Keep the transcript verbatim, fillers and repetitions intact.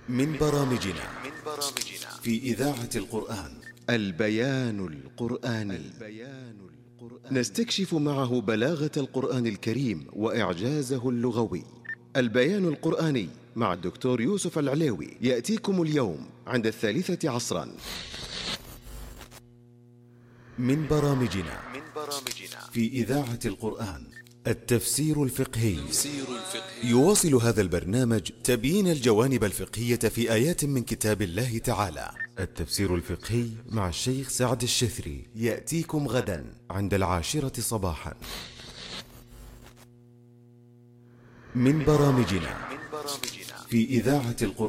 من برامجنا في إذاعة القرآن البيان القرآني. نستكشف معه بلاغة القرآن الكريم وإعجازه اللغوي. البيان القرآني مع الدكتور يوسف العليوي يأتيكم اليوم عند الثالثة عصرا. من برامجنا في إذاعة القرآن التفسير الفقهي. يواصل هذا البرنامج تبيين الجوانب الفقهية في آيات من كتاب الله تعالى. التفسير الفقهي مع الشيخ سعد الشثري يأتيكم غدا عند العاشرة صباحا. من برامجنا في إذاعة القرآن.